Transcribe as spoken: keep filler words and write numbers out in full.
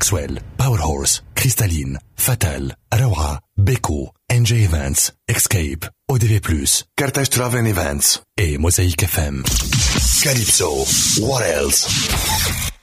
Maxwell, Powerhorse, Crystalline, Fatal, Rawha, Beko, N J Events, Escape, O D V plus, Carthage Travel Events et Mosaic F M. Calypso, what else?